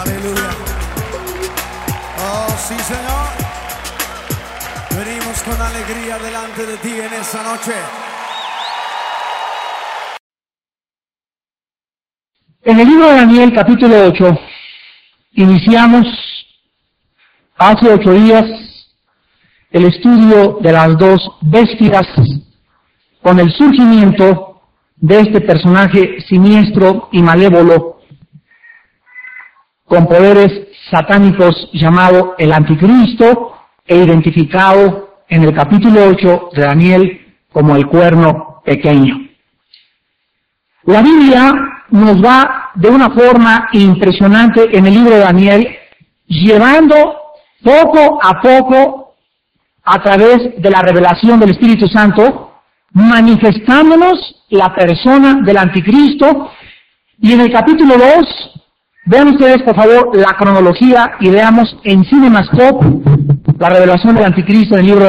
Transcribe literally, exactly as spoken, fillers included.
Aleluya. Oh, sí, Señor. Venimos con alegría delante de ti en esta noche. En el libro de Daniel, capítulo ocho, iniciamos hace ocho días el estudio de las dos bestias con el surgimiento de este personaje siniestro y malévolo con poderes satánicos llamado el Anticristo e identificado en el capítulo ocho de Daniel como el cuerno pequeño. La Biblia nos va de una forma impresionante en el libro de Daniel, llevando poco a poco a través de la revelación del Espíritu Santo, manifestándonos la persona del Anticristo. Y en el capítulo dos, vean ustedes por favor la cronología y veamos en CinemaScope la revelación del Anticristo en el libro de